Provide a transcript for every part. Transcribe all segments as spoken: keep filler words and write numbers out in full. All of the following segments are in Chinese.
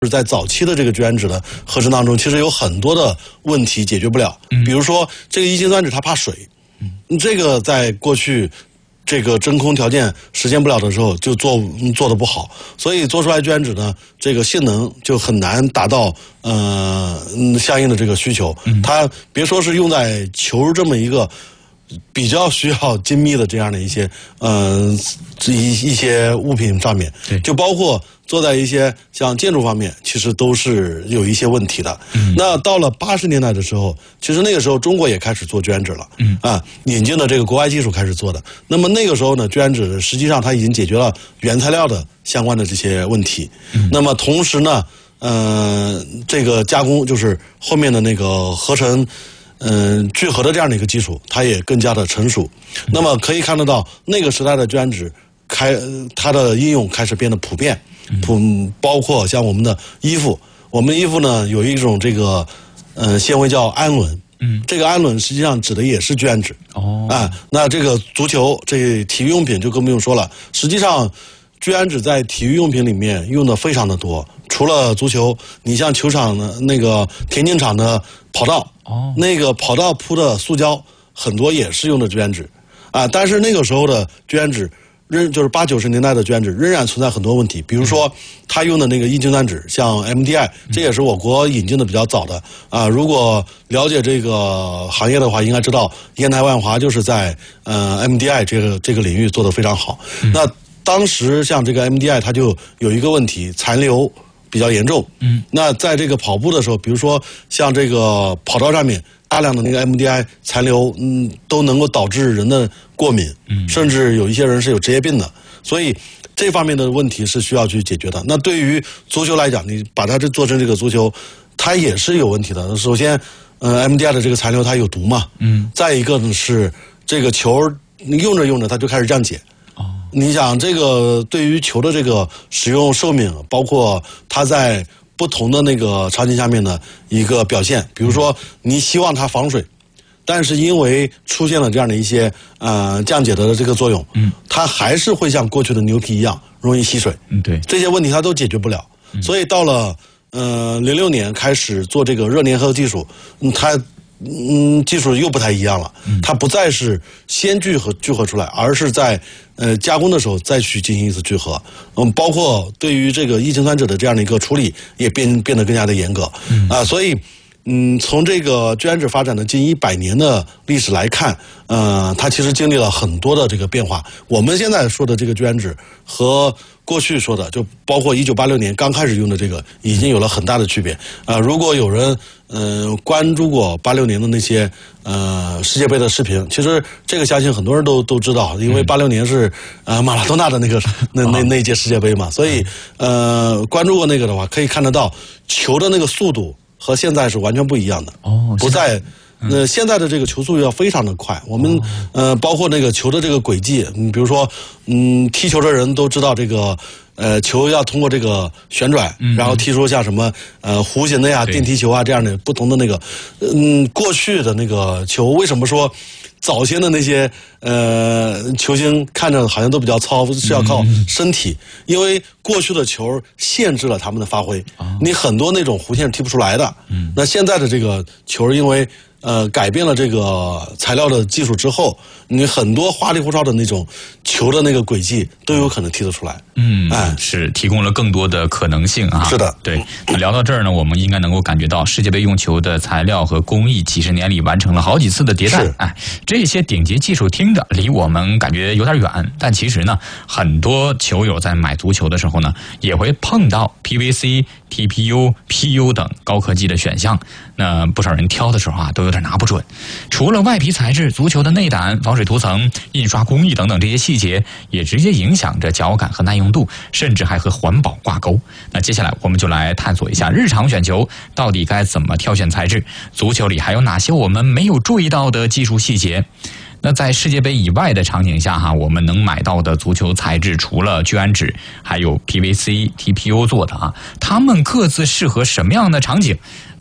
在早期的这个聚氨酯的合成当中，其实有很多的问题解决不了，比如说这个一氢酸酯它怕水，这个在过去这个真空条件实现不了的时候就做做的不好，所以做出来聚氨酯呢，这个性能就很难达到呃相应的这个需求。它别说是用在球这么一个比较需要精密的这样的一些呃一一些物品上面，就包括做在一些像建筑方面，其实都是有一些问题的。嗯、那到了八十年代的时候，其实那个时候中国也开始做聚氨酯了，嗯啊，引进的这个国外技术开始做的。那么那个时候呢，聚氨酯实际上它已经解决了原材料的相关的这些问题。嗯、那么同时呢，呃，这个加工就是后面的那个合成。嗯，聚合的这样的一个技术，它也更加的成熟。那么可以看得到，那个时代的聚氨酯开它的应用开始变得普遍，普包括像我们的衣服，我们的衣服呢有一种这个呃纤维叫氨纶，嗯，这个氨纶实际上指的也是聚氨酯。哦，啊，那这个足球这体育用品就更不用说了，实际上聚氨酯在体育用品里面用的非常的多。除了足球，你像球场的那个田径场的跑道，哦，那个跑道铺的塑胶很多也是用的聚氨酯，啊，但是那个时候的聚氨酯，仍就是八九十年代的聚氨酯仍然存在很多问题，比如说他用的那个一氢酸酯，像 M D I， 这也是我国引进的比较早的啊。如果了解这个行业的话，应该知道烟台万华就是在呃 M D I 这个这个领域做得非常好。嗯、那当时像这个 M D I， 它就有一个问题，残留比较严重。嗯，那在这个跑步的时候，比如说像这个跑道上面大量的那个 M D I 残留，嗯，都能够导致人的过敏，嗯，甚至有一些人是有职业病的。所以这方面的问题是需要去解决的。那对于足球来讲，你把它这做成这个足球，它也是有问题的。首先，呃 ，M D I 的这个残留它有毒嘛，嗯，再一个呢是这个球你用着用着它就开始降解。你想这个对于球的这个使用寿命，包括它在不同的那个场景下面的一个表现，比如说你希望它防水，但是因为出现了这样的一些呃降解的这个作用，嗯，它还是会像过去的牛皮一样容易吸水，嗯，对，这些问题它都解决不了，嗯、所以到了呃零六年开始做这个热粘合技术，嗯，它。嗯，技术又不太一样了，它不再是先聚合聚合出来，而是在呃加工的时候再去进行一次聚合。嗯，包括对于这个一氢酸酯的这样的一个处理也变变得更加的严格。嗯啊，所以嗯，从这个聚氨酯发展的近一百年的历史来看，呃，它其实经历了很多的这个变化。我们现在说的这个聚氨酯和过去说的，就包括一九八六年刚开始用的这个，已经有了很大的区别。啊、呃，如果有人呃关注过八六年的那些呃世界杯的视频，其实这个相信很多人都都知道，因为八六年是呃马拉多纳的那个那那那一届世界杯嘛，所以呃关注过那个的话，可以看得到球的那个速度和现在是完全不一样的。哦，不在。那、呃、现在的这个球速要非常的快，我们呃包括那个球的这个轨迹，嗯，比如说嗯踢球的人都知道这个呃球要通过这个旋转，嗯、然后踢出像什么呃弧形的呀、电梯球啊这样的不同的那个，嗯，过去的那个球为什么说早先的那些呃球星看着好像都比较糙，是要靠身体，嗯、因为过去的球限制了他们的发挥，哦、你很多那种弧线踢不出来的。嗯，那现在的这个球因为呃，改变了这个材料的技术之后，你很多花里胡哨的那种球的那个轨迹都有可能踢得出来。 嗯，哎，是提供了更多的可能性啊。 是的， 对。那聊到这儿呢，我们应该能够感觉到世界杯用球的材料和工艺几十年里完成了好几次的迭代。是，哎，这些顶级技术听着离我们感觉有点远，但其实呢，很多球友在买足球的时候呢，也会碰到 P V C、T P U、P U 等高科技的选项。那不少人挑的时候啊，都有点拿不准。除了外皮材质，足球的内胆、防水涂层、印刷工艺等等这些细节，也直接影响着脚感和耐用度，甚至还和环保挂钩。那接下来我们就来探索一下日常选球到底该怎么挑选材质，足球里还有哪些我们没有注意到的技术细节。那在世界杯以外的场景下哈，我们能买到的足球材质除了聚氨酯，还有 P V C、T P U 做的啊，它们各自适合什么样的场景？呃。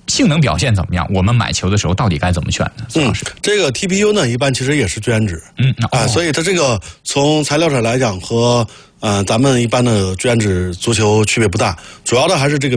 性能表现怎么样？我们买球的时候到底该怎么选呢？ 嗯，这个 T P U 呢，一般其实也是绝缘纸， 嗯啊、哦，所以它这个从材料上来讲和呃咱们一般的绝缘纸足球区别不大，主要的还是这个